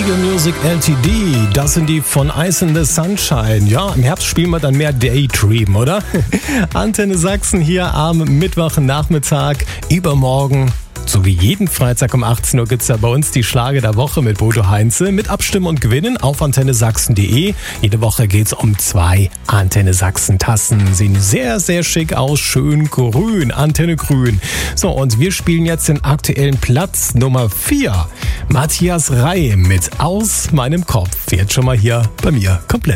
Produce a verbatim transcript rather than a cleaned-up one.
Radio Music L T D, das sind die von Ice in the Sunshine. Ja, im Herbst spielen wir dann mehr Daydream, oder? Antenne Sachsen hier am Mittwochnachmittag, übermorgen. So wie jeden Freitag um achtzehn Uhr gibt es ja bei uns die Schlager der Woche mit Bodo Heinze. Mit Abstimmen und Gewinnen auf antenne sachsen punkt de. Jede Woche geht es um zwei Antenne Sachsen Tassen. Sehen sehr, sehr schick aus. Schön grün. Antenne grün. So, und wir spielen jetzt den aktuellen Platz Nummer vier. Matthias Reih mit Aus meinem Kopf. Jetzt schon mal hier bei mir komplett.